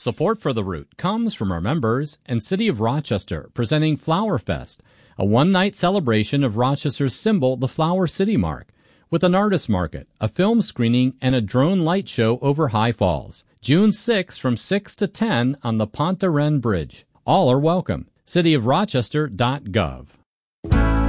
Support for The Root comes from our members and City of Rochester, presenting Flower Fest, a one-night celebration of Rochester's symbol, the Flower City Mark, with an artist market, a film screening, and a drone light show over High Falls. June 6 from 6 to 10 on the Pont de Rennes Bridge. All are welcome. cityofrochester.gov.